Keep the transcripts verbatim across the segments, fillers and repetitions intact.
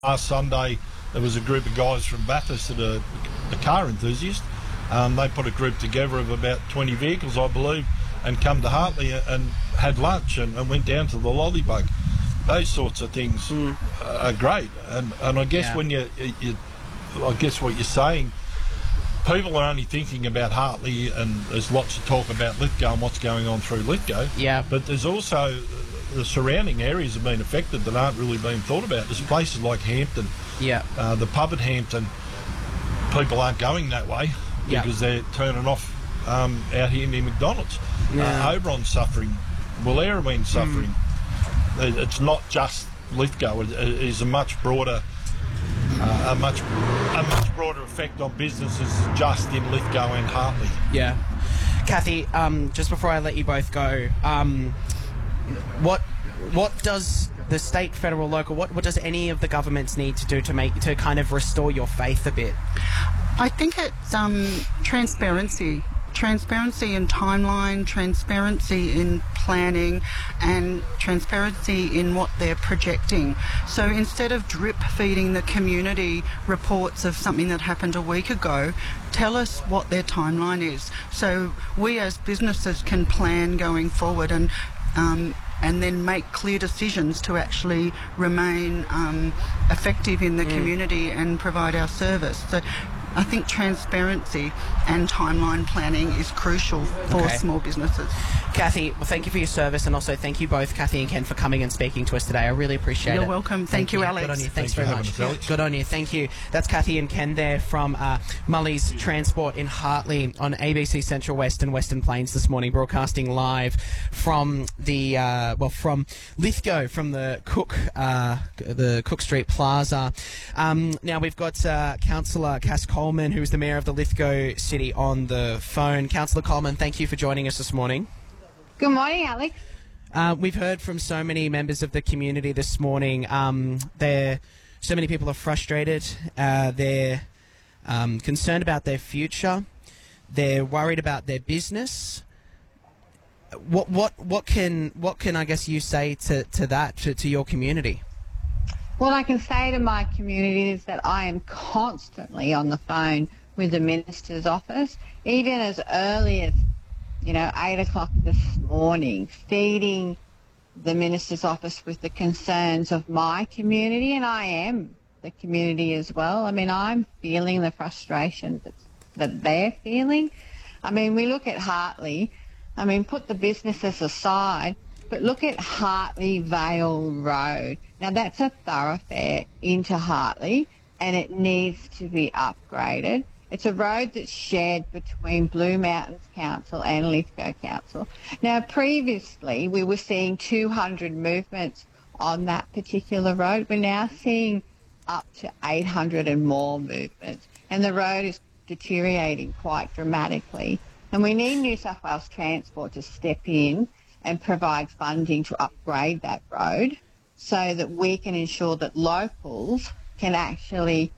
Last Sunday, there was a group of guys from Bathurst that are, are car enthusiasts. Um, they put a group together of about twenty vehicles, I believe, and come to Hartley and had lunch and, and went down to the Lollybug. Those sorts of things mm. are great. And, and I guess yeah. when you, you, I guess what you're saying, people are only thinking about Hartley, and there's lots of talk about Lithgow and what's going on through Lithgow. Yeah. But there's also the surrounding areas have been affected that aren't really being thought about. There's places like Hampton, yeah, uh, the pub at Hampton. People aren't going that way because yeah. they're turning off um, out here near McDonald's. Yeah. Uh, Oberon's suffering, Wallarabeen's suffering. Mm. It's not just Lithgow. It is a much broader, uh, a much, a much broader effect on businesses just in Lithgow and Hartley. Yeah, Kathy. Um, just before I let you both go, um, what what does the state, federal, local, what what does any of the governments need to do to make to kind of restore your faith a bit? I think it's um, transparency. Transparency in timeline, transparency in planning, and transparency in what they're projecting. So instead of drip feeding the community reports of something that happened a week ago, tell us what their timeline is. So we as businesses can plan going forward and um, and then make clear decisions to actually remain um, effective in the mm. community and provide our service. So I think transparency and timeline planning is crucial for okay. small businesses. Kathy, well, thank you for your service, and also thank you both, Kathy and Ken, for coming and speaking to us today. I really appreciate You're it. You're welcome. Thank, thank you, you, Alex. Good on you. Thanks Thanks very much. Us, Good on you. Thank you. That's Kathy and Ken there from uh, Mully's Transport in Hartley on A B C Central West and Western Plains this morning, broadcasting live from the uh, well from Lithgow, from the Cook uh, the Cook Street Plaza. Um, now we've got uh, Councillor Cass Coleman, who's the Mayor of the Lithgow City, on the phone. Councillor Coleman, thank you for joining us this morning. Good morning, Alex. Uh, we've heard from so many members of the community this morning. Um, they're, so many people are frustrated. Uh, they're um, concerned about their future. They're worried about their business. What what what can what can I guess you say to to that to, to your community? What I can say to my community is that I am constantly on the phone with the Minister's office, even as early as, you know, eight o'clock this morning, feeding the Minister's office with the concerns of my community, and I am the community as well. I mean, I'm feeling the frustration that, that they're feeling. I mean, we look at Hartley, I mean, put the businesses aside, but look at Hartley Vale Road. Now, that's a thoroughfare into Hartley, and it needs to be upgraded. It's a road that's shared between Blue Mountains Council and Lithgow Council. Now, previously, we were seeing two hundred movements on that particular road. We're now seeing up to eight hundred and more movements, and the road is deteriorating quite dramatically. And we need New South Wales Transport to step in and provide funding to upgrade that road so that we can ensure that locals can actually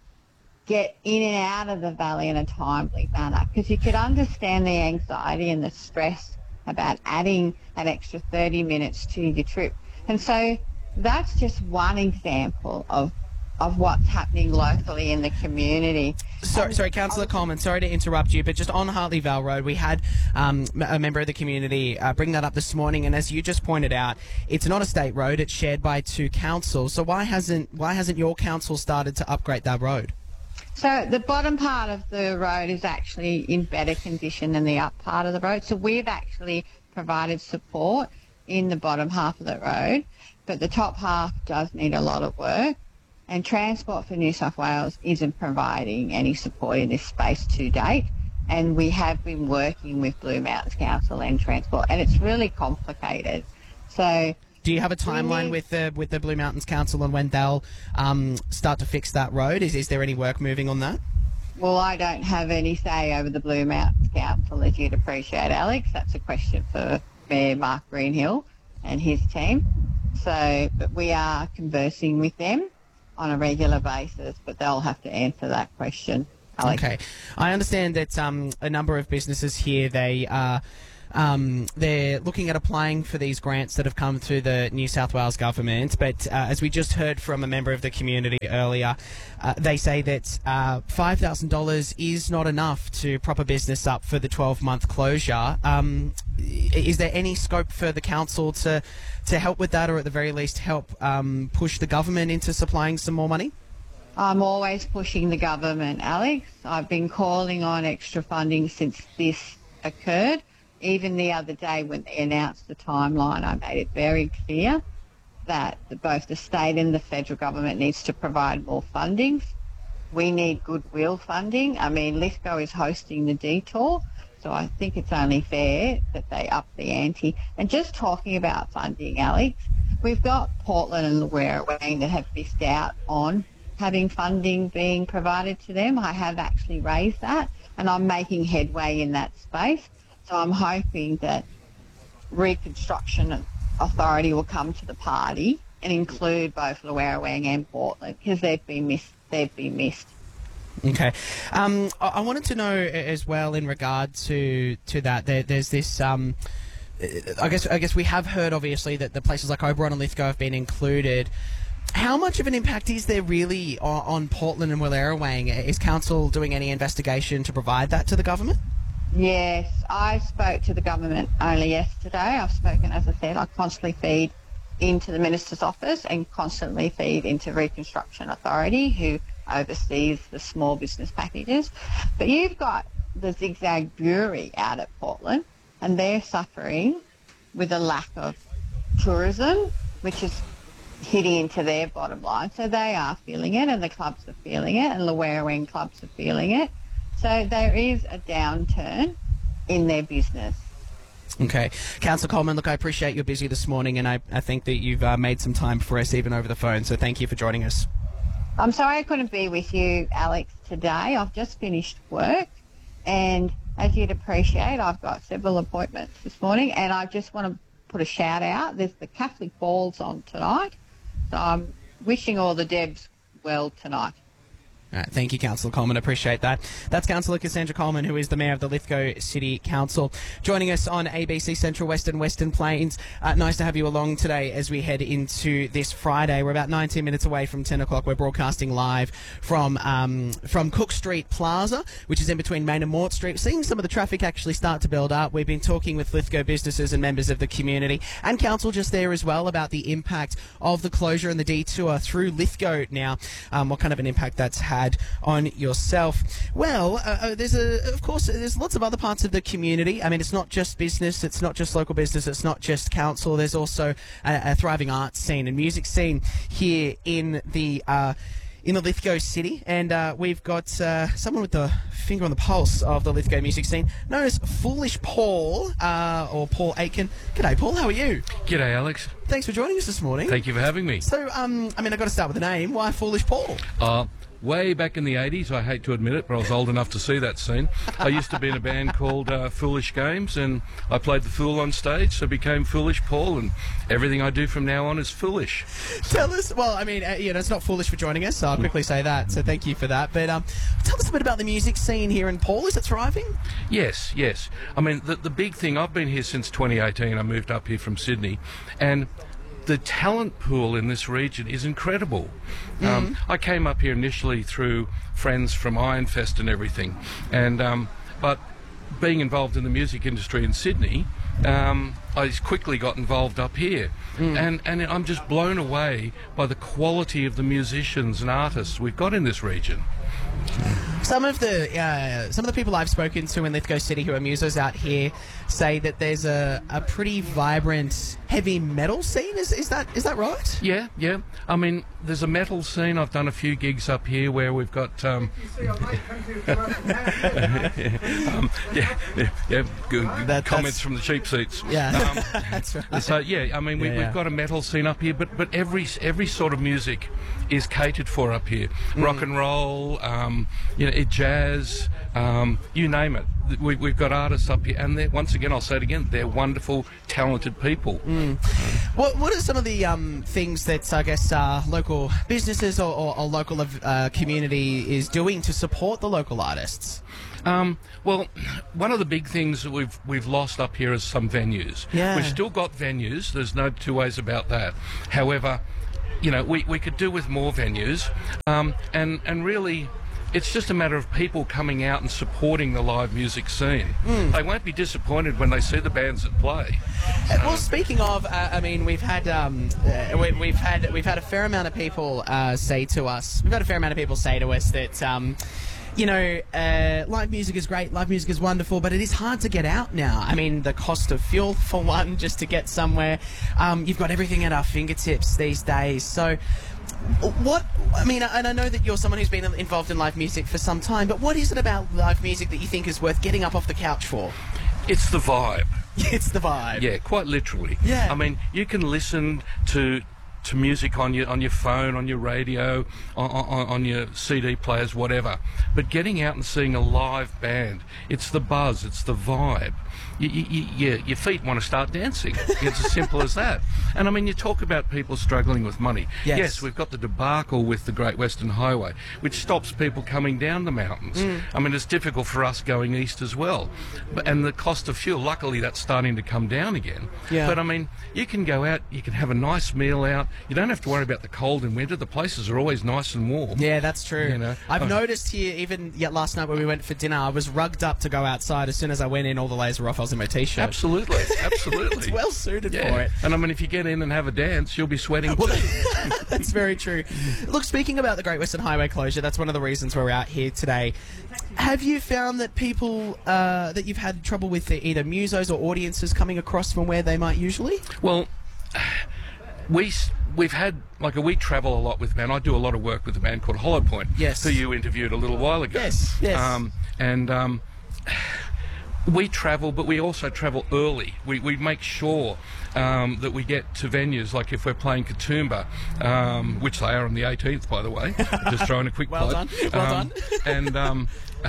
get in and out of the valley in a timely manner, because you could understand the anxiety and the stress about adding an extra thirty minutes to your trip. And so that's just one example of of what's happening locally in the community. Sorry, sorry, Councillor Coleman, sorry to interrupt you, but just on Hartley Vale Road, we had um, a member of the community uh, bring that up this morning, and as you just pointed out, it's not a state road, it's shared by two councils. So why hasn't why hasn't your council started to upgrade that road? So the bottom part of the road is actually in better condition than the up part of the road. So we've actually provided support in the bottom half of the road, but the top half does need a lot of work. And Transport for New South Wales isn't providing any support in this space to date. And we have been working with Blue Mountains Council and Transport, and it's really complicated. So, do you have a timeline with the with the Blue Mountains Council on when they'll um, start to fix that road? Is is there any work moving on that? Well, I don't have any say over the Blue Mountains Council, as you'd appreciate, Alex. That's a question for Mayor Mark Greenhill and his team. So, but we are conversing with them on a regular basis, but they'll have to answer that question, Alex. Okay. I understand that um, a number of businesses here, they are Um, they're looking at applying for these grants that have come through the New South Wales government, but uh, as we just heard from a member of the community earlier, uh, they say that uh, five thousand dollars is not enough to prop a business up for the twelve-month closure. Um, is there any scope for the council to, to help with that, or at the very least help um, push the government into supplying some more money? I'm always pushing the government, Alex. I've been calling on extra funding since this occurred. Even the other day when they announced the timeline, I made it very clear that the, both the state and the federal government needs to provide more funding. We need goodwill funding. I mean, Lithgow is hosting the detour, so I think it's only fair that they up the ante. And just talking about funding, Alex, we've got Portland and Warrawong that have missed out on having funding being provided to them. I have actually raised that, and I'm making headway in that space. So I'm hoping that Reconstruction Authority will come to the party and include both Warrawong and Portland, because they've been missed. They've been missed. Okay, um, I-, I wanted to know as well in regard to to that. There, there's this. Um, I guess I guess we have heard obviously that the places like Oberon and Lithgow have been included. How much of an impact is there really on, on Portland and Warrawong? Is council doing any investigation to provide that to the government? Yes, I spoke to the government only yesterday. I've spoken, as I said, I constantly feed into the Minister's office and constantly feed into Reconstruction Authority, who oversees the small business packages. But you've got the Zigzag Brewery out at Portland, and they're suffering with a lack of tourism, which is hitting into their bottom line. So they are feeling it, and the clubs are feeling it, and the Warrawong clubs are feeling it. So there is a downturn in their business. Okay. Councillor Coleman, look, I appreciate you're busy this morning, and I, I think that you've uh, made some time for us even over the phone, so thank you for joining us. I'm sorry I couldn't be with you, Alex, today. I've just finished work, and as you'd appreciate, I've got several appointments this morning, and I just want to put a shout out. There's the Catholic Balls on tonight, so I'm wishing all the Debs well tonight. All right, thank you, Councillor Coleman. Appreciate that. That's Councillor Cassandra Coleman, who is the Mayor of the Lithgow City Council, joining us on A B C Central West and Western Plains. Uh, nice to have you along today as we head into this Friday. We're about nineteen minutes away from ten o'clock. We're broadcasting live from um, from Cook Street Plaza, which is in between Main and Mort Street. Seeing some of the traffic actually start to build up. We've been talking with Lithgow businesses and members of the community and council just there as well about the impact of the closure and the detour through Lithgow now, um, what kind of an impact that's had on yourself. Well, uh, uh, there's a, of course, there's lots of other parts of the community. I mean, it's not just business, it's not just local business, it's not just council. There's also a, a thriving arts scene and music scene here in the uh, in the Lithgow city, and uh, we've got uh, someone with the finger on the pulse of the Lithgow music scene, known as Foolish Paul, uh, or Paul Aitken. G'day, Paul. How are you? G'day, Alex. Thanks for joining us this morning. Thank you for having me. So, um, I mean, I've got to start with the name. Why Foolish Paul? Uh, way back in the eighties, I hate to admit it, but I was old enough to see that scene. I used to be in a band called uh, Foolish Games, and I played the fool on stage, so became Foolish Paul, and everything I do from now on is foolish. Tell us, well, I mean, uh, you know, it's not foolish for joining us, so I'll quickly say that, so thank you for that. But um, tell us a bit about the music scene here in Paul. Is it thriving? Yes, yes. I mean, the, the big thing, I've been here since twenty eighteen. I moved up here from Sydney, and the talent pool in this region is incredible. Mm-hmm. Um, I came up here initially through friends from Ironfest and everything, and um, but being involved in the music industry in Sydney, um, I quickly got involved up here, mm. and and I'm just blown away by the quality of the musicians and artists we've got in this region. Some of the uh, some of the people I've spoken to in Lithgow City who are musos out here say that there's a, a pretty vibrant heavy metal scene. Is is that is that right? Yeah, yeah. I mean, there's a metal scene. I've done a few gigs up here where we've got um, um, yeah, yeah, yeah good, that, comments from the cheap seats. Yeah, um, that's right. So yeah, I mean, we, yeah, yeah. we've got a metal scene up here, but but every every sort of music is catered for up here. Mm. Rock and roll, um, you know, jazz, um, you name it. th- we, we've got artists up here, and they're, once again, I'll say it again, they're wonderful, talented people. Mm. What What are some of the um, things that I guess uh, local businesses or, or, or local uh, community is doing to support the local artists? Um, well, one of the big things that we've we've lost up here is some venues. Yeah. We've still got venues. There's no two ways about that. However, you know, we, we could do with more venues, um, and and really, it's just a matter of people coming out and supporting the live music scene. Mm. They won't be disappointed when they see the bands that play. Uh, well, speaking of, uh, I mean, we've had um, uh, we, we've had we've had a fair amount of people uh, say to us. We've had a fair amount of people say to us that. Um, You know, uh, live music is great, live music is wonderful, but it is hard to get out now. I mean, the cost of fuel, for one, just to get somewhere. Um, you've got everything at our fingertips these days. So, what, I mean, and I know that you're someone who's been involved in live music for some time, but what is it about live music that you think is worth getting up off the couch for? It's the vibe. It's the vibe. Yeah, quite literally. Yeah. I mean, you can listen to to music on your on your phone, on your radio, on, on, on your C D players, whatever. But getting out and seeing a live band, it's the buzz, it's the vibe. You, you, you, your feet want to start dancing. It's as simple as that. And I mean, you talk about people struggling with money. Yes. Yes, we've got the debacle with the Great Western Highway, which stops people coming down the mountains. Mm. I mean, it's difficult for us going east as well. But, and the cost of fuel, luckily that's starting to come down again. Yeah. But I mean, you can go out, you can have a nice meal out. You don't have to worry about the cold in winter. The places are always nice and warm. Yeah, that's true. You know? I've Oh. noticed here, even yet last night when we went for dinner, I was rugged up to go outside. As soon as I went in, all the layers were off. I was in my t-shirt. Absolutely, absolutely. It's well suited Yeah. for it. And I mean, if you get in and have a dance, you'll be sweating Well, too. that's very true. Look, speaking about the Great Western Highway closure, that's one of the reasons we're out here today. Have you found that people uh, that you've had trouble with either musos or audiences coming across from where they might usually? Well, we s- we've had like a we travel a lot with a band. I do a lot of work with a band called Hollow Point, Yes. who you interviewed a little while ago. Yes, yes. Um, and um, we travel, but we also travel early. We we make sure um, that we get to venues, like if we're playing Katoomba, um, which they are on the eighteenth, by the way. Just throwing a quick Well plug. done, well Um, done. and um,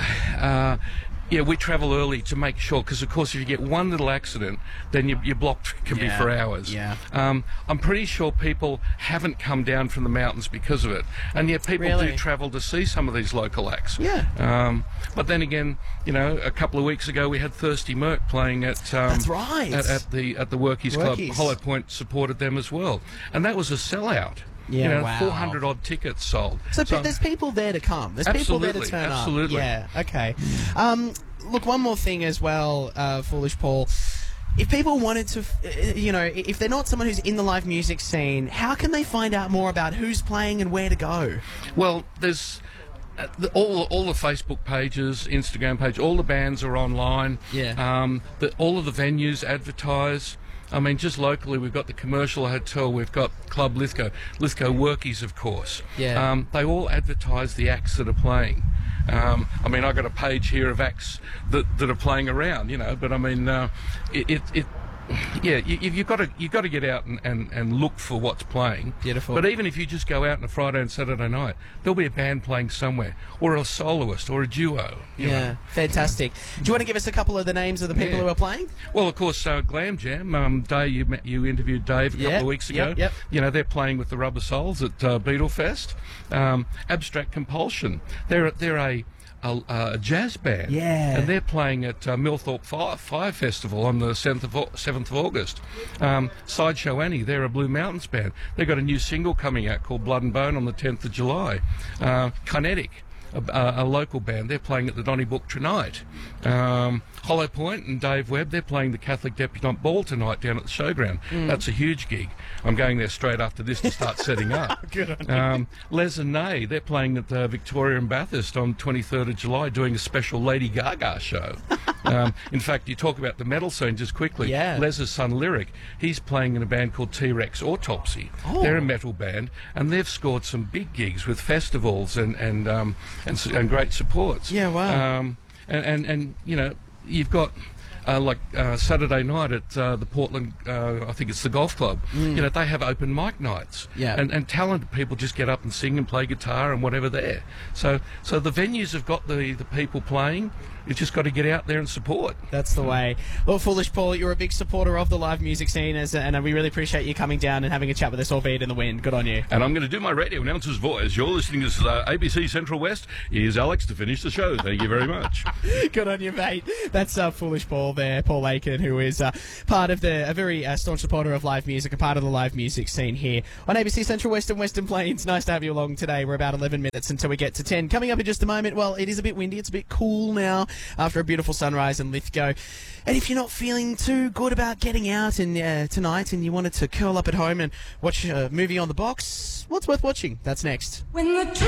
uh, yeah, we travel early to make sure, because of course if you get one little accident, then you, you're blocked, can Yeah, be for hours. yeah. Um, I'm pretty sure people haven't come down from the mountains because of it, and yet people Really? do travel to see some of these local acts. Yeah. Um, but then again, you know, a couple of weeks ago we had Thirsty Merc playing at um, That's right. at, at the at the Workies Club. Workies. Hollow Point supported them as well, and that was a sellout. Yeah, you know, wow. four hundred odd tickets sold. So, pe- there's people there to come. There's people there to Absolutely, turn absolutely. up. Yeah, okay. Um, look, one more thing as well, uh, Foolish Paul. If people wanted to, uh, you know, if they're not someone who's in the live music scene, how can they find out more about who's playing and where to go? Well, there's uh, the, all all the Facebook pages, Instagram page, all the bands are online. Yeah. Um, the, all of the venues advertise. I mean, just locally, we've got the Commercial Hotel, we've got Club Lithgow, Lithgow Workies, of course. Yeah. Um, they all advertise the acts that are playing. Um, I mean, I've got a page here of acts that, that are playing around, you know, but I mean, uh, it, it, it yeah, you, you've got to you've got to get out and, and, and look for what's playing. Beautiful. But even if you just go out on a Friday and Saturday night, there'll be a band playing somewhere, or a soloist, or a duo. you Yeah, know. fantastic. Do you want to give us a couple of the names of the people Yeah. who are playing? Well, of course, uh, Glam Jam. Um, Dave, you, met, you interviewed Dave a couple Yeah, of weeks yep, ago. yep. You know, they're playing with the Rubber Souls at uh, Beetlefest. Um, Abstract Compulsion. They're they're a A, a jazz band, Yeah. and they're playing at uh, Millthorpe Fire, Fire Festival on the seventh of, Au- seventh of August. Um, Sideshow Annie, they're a Blue Mountains band. They've got a new single coming out called Blood and Bone on the tenth of July. Uh, Kinetic, a, a, a local band, they're playing at the Donnybrook tonight. Um, Hollow Point and Dave Webb, they're playing the Catholic Debutante Ball tonight down at the showground. Mm. That's a huge gig. I'm going there straight after this to start setting up. Good on you. Um, Les and Nay, they're playing at the Victoria and Bathurst on twenty-third of July, doing a special Lady Gaga show. um, in fact, you talk about the metal scene just quickly. Yeah. Les's son Lyric, he's playing in a band called T-Rex Autopsy. Oh. They're a metal band, and they've scored some big gigs with festivals and and um, and, s- and great supports. Yeah, wow. Um, and, and and you know, you've got uh, like uh, Saturday night at uh, the Portland, uh, I think it's the golf club. You know, they have open mic nights, Yeah. and, and talented people just get up and sing and play guitar and whatever there. So, so the venues have got the, the people playing. You've just got to get out there and support. That's the way. Well, Foolish Paul, you're a big supporter of the live music scene, as, and we really appreciate you coming down and having a chat with us, albeit in the wind. Good on you. And I'm going to do my radio announcer's voice. You're listening to uh, A B C Central West. Here's Alex to finish the show. Thank you very much. Good on you, mate. That's uh, Foolish Paul there, Paul Aiken, who is uh, part of the, a very uh, staunch supporter of live music, a part of the live music scene here on A B C Central West and Western Plains. Nice to have you along today. We're about eleven minutes until we get to ten. Coming up in just a moment, well, it is a bit windy. It's a bit cool now after a beautiful sunrise in Lithgow. And if you're not feeling too good about getting out and uh, tonight and you wanted to curl up at home and watch a movie on the box, what's worth watching? That's next. When the